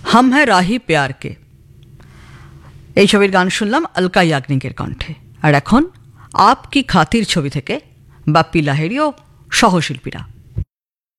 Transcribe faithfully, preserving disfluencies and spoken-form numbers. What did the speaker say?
হাম হ্যায় রাহি প্যার কে, এই ছবির গান শুনলাম অলকা ইয়াগনিকের কণ্ঠে। আর এখন আপ কি খাতির ছবি থেকে বাপ্পি লাহিড়ী ও সহশিল্পীরা।